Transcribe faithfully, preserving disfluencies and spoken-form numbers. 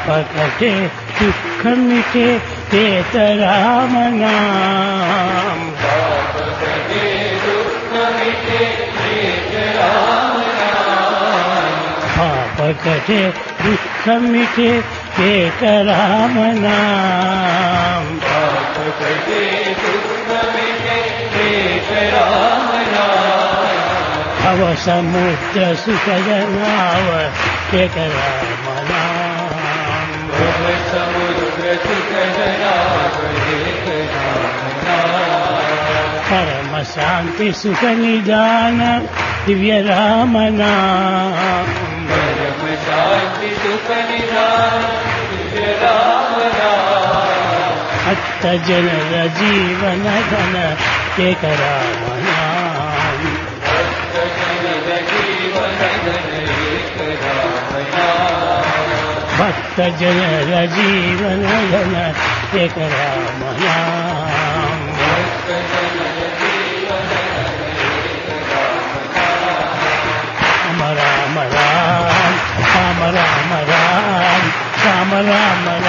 పాపకటే దుఃఖమిటే కేత రామనామ పాపకటే దుఃఖమిటే కేత రామనామ భవ సముద్ర సుఖజనావ కేత రామనామ పరమ శాంతి సుఖ నిదాన దివ్య రామనామ అత్త జనర జీవన ఘన ఏక రామనామ భక్త జనర జీవన ఘన ఏక రామనామ రామ రామ రామ రామ రామ రామ రామ